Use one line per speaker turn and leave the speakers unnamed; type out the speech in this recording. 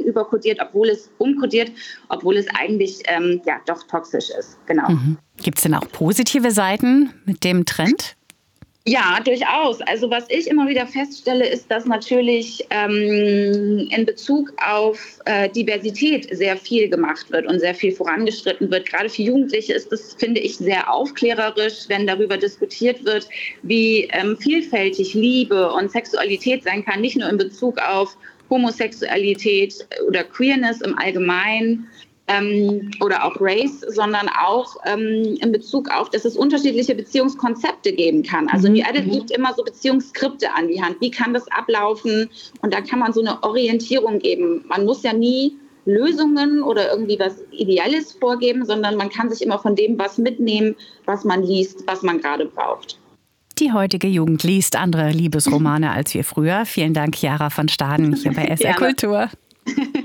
überkodiert, umkodiert, obwohl es eigentlich doch toxisch ist. Genau.
Gibt es denn auch positive Seiten mit dem Trend?
Ja, durchaus. Also was ich immer wieder feststelle, ist, dass natürlich in Bezug auf Diversität sehr viel gemacht wird und sehr viel vorangeschritten wird. Gerade für Jugendliche ist das, finde ich, sehr aufklärerisch, wenn darüber diskutiert wird, wie vielfältig Liebe und Sexualität sein kann, nicht nur in Bezug auf Homosexualität oder Queerness im Allgemeinen, oder auch Race, sondern auch in Bezug auf, dass es unterschiedliche Beziehungskonzepte geben kann. Also New Adult gibt immer so Beziehungsskripte an die Hand. Wie kann das ablaufen? Und da kann man so eine Orientierung geben. Man muss ja nie Lösungen oder irgendwie was Ideelles vorgeben, sondern man kann sich immer von dem was mitnehmen, was man liest, was man gerade braucht.
Die heutige Jugend liest andere Liebesromane als wir früher. Vielen Dank, Chiara von Staden, hier bei SR Kultur.